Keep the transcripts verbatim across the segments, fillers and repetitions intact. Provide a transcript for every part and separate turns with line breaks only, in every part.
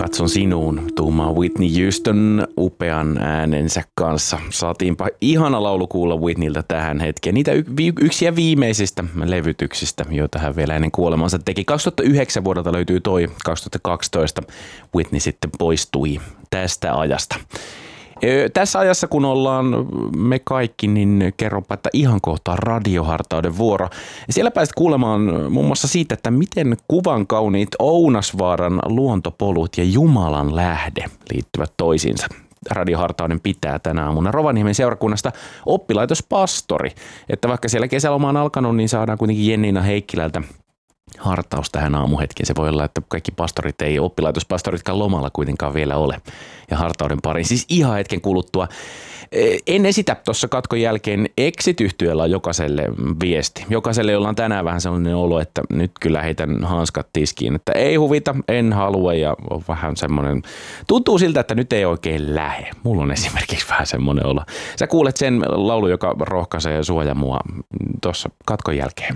Katson sinuun, tuumaa Whitney Houston upean äänensä kanssa. Saatiinpa ihana laulu kuulla Whitneyltä tähän hetkeen. Niitä y- y- yksiä viimeisistä levytyksistä, joita hän vielä ennen kuolemansa teki. kaksituhattayhdeksän vuodelta löytyy toi, kaksituhattakaksitoista Whitney sitten poistui tästä ajasta. Tässä ajassa, kun ollaan me kaikki, niin kerropa, että ihan kohta radiohartauden vuoro. Siellä pääset kuulemaan muun muassa siitä, että miten kuvan kauniit Ounasvaaran luontopolut ja Jumalan lähde liittyvät toisiinsa. Radiohartauden pitää tänä aamuna Rovaniemen seurakunnasta oppilaitospastori. Että vaikka siellä kesäloma on alkanut, niin saadaan kuitenkin Jenniina Heikkilältä hartaus tähän aamuhetkeen. Se voi olla, että kaikki pastorit ei oppilaitospastoritkaan lomalla kuitenkaan vielä ole. Ja hartauden pariin siis ihan hetken kuluttua. En esitä tuossa katkon jälkeen Exit-yhtiöllä on jokaiselle viesti. Jokaiselle, jolla on tänään vähän sellainen olo, että nyt kyllä heitän hanskat tiskiin. Että ei huvita, en halua ja on vähän semmoinen, tuntuu siltä, että nyt ei oikein lähe. Mulla on esimerkiksi vähän semmoinen olo. Sä kuulet sen laulu, joka rohkaisee ja suojaa mua tuossa katkon jälkeen.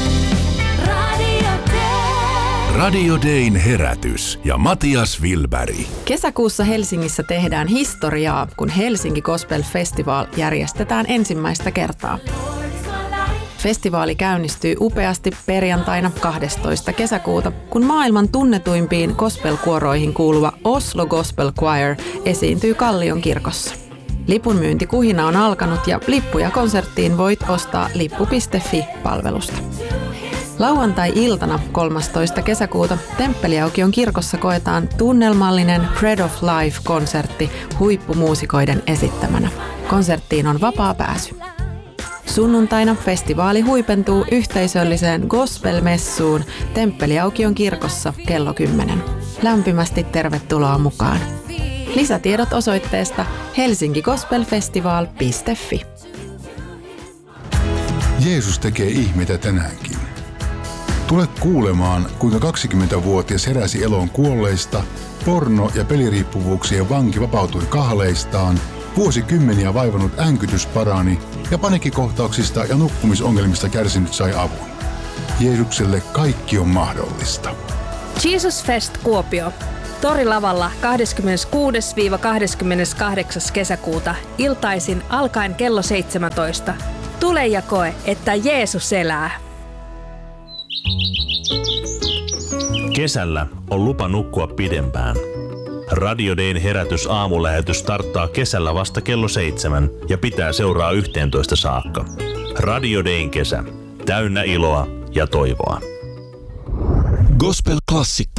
Radio Dayn herätys ja Matias Wilberg.
Kesäkuussa Helsingissä tehdään historiaa, kun Helsinki Gospel Festival järjestetään ensimmäistä kertaa. Festivaali käynnistyy upeasti perjantaina kahdestoista kesäkuuta, kun maailman tunnetuimpiin gospel-kuoroihin kuuluva Oslo Gospel Choir esiintyy Kallion kirkossa. Lipunmyyntikuhina on alkanut ja lippuja konserttiin voit ostaa lippu piste fi-palvelusta. Lauantai-iltana kolmastoista kesäkuuta Temppeliaukion kirkossa koetaan tunnelmallinen Bread of Life-konsertti huippumuusikoiden esittämänä. Konserttiin on vapaa pääsy. Sunnuntaina festivaali huipentuu yhteisölliseen gospel-messuun Temppeliaukion kirkossa kello kymmenen. Lämpimästi tervetuloa mukaan. Lisätiedot osoitteesta helsinkigospelfestival piste fi.
Jeesus tekee ihmeitä tänäänkin. Tule kuulemaan, kuinka kaksikymmentävuotias heräsi eloon kuolleista, porno- ja peliriippuvuuksien vanki vapautui kahleistaan, vuosikymmeniä vaivannut änkytys parani ja paniikkikohtauksista ja nukkumisongelmista kärsinyt sai avun. Jeesukselle kaikki on mahdollista.
Jesus Fest Kuopio. Torilavalla kahdeskymmeneskuudes kahdeskymmeneskahdeksas kesäkuuta iltaisin alkaen kello seitsemäntoista. Tule ja koe, että Jeesus elää.
Kesällä on lupa nukkua pidempään. Radio Dayn herätys aamulähetys starttaa kesällä vasta kello seitsemän ja pitää seuraa yhteentoista saakka. Radio Dayn kesä. Täynnä iloa ja toivoa.
Gospel-klassikko.